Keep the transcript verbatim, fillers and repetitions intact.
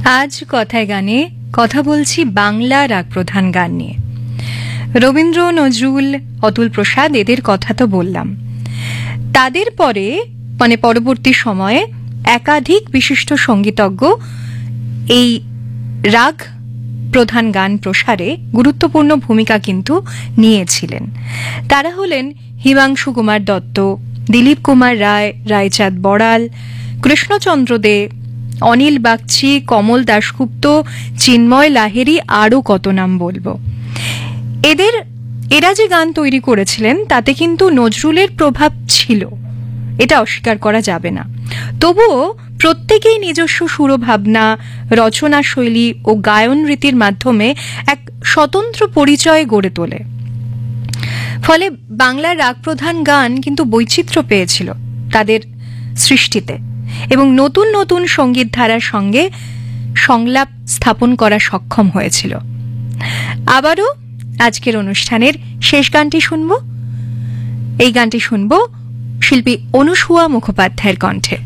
আজ কথায় গানে কথা বলছি বাংলা রাগ প্রধান গান নিয়ে। রবীন্দ্র, নজরুল, অতুল প্রসাদ এদের কথা তো বললাম। তাদের পরে মানে পরবর্তী সময়ে একাধিক বিশিষ্ট সঙ্গীতজ্ঞ এই রাগ প্রধান গান প্রসারে গুরুত্বপূর্ণ ভূমিকা কিন্তু নিয়েছিলেন। তারা হলেন হিমাংশু কুমার দত্ত, দিলীপ কুমার রায়, রায়চাঁদ বড়াল, কৃষ্ণচন্দ্র দে, অনিল বাগচি, কমল দাশগুপ্ত, চিন্ময় লাহিড়ী, আরও কত নাম বলবো। এদের এরা যে গান তৈরি করেছিলেন তাতে কিন্তু নজরুলের প্রভাব ছিল, এটা অস্বীকার করা যাবে না। তবুও প্রত্যেকেই নিজস্ব সুরভাবনা, রচনা শৈলী ও গায়ন রীতির মাধ্যমে এক স্বতন্ত্র পরিচয় গড়ে তোলে। ফলে বাংলার রাগ প্রধান গান কিন্তু বৈচিত্র্য পেয়েছিল তাদের সৃষ্টিতে এবং নতুন নতুন সঙ্গীত ধারার সঙ্গে সংলাপ স্থাপন করা সক্ষম হয়েছিল। আবারও আজকের অনুষ্ঠানের শেষ গানটি শুনব। এই গানটি শুনব শিল্পী অনুসুয়া মুখোপাধ্যায়ের কণ্ঠে।